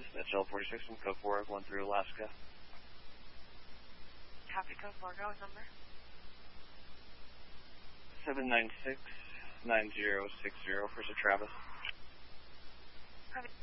That's L46 from Code 4, going through Alaska. Copy, Code 4, go with number. 796-9060 for Sir Travis. Copy.